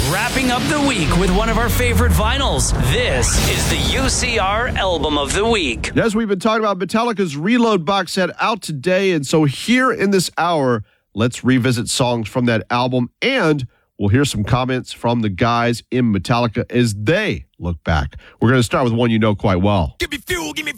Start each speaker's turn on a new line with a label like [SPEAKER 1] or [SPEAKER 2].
[SPEAKER 1] Wrapping up the week with one of our favorite vinyls. This is the UCR Album of the Week.
[SPEAKER 2] As we've been talking about, Metallica's Reload box set out today. And so here in this hour, let's revisit songs from that album. And we'll hear some comments from the guys in Metallica as they look back. We're going to start with one you know quite well.
[SPEAKER 3] Give me fuel, give me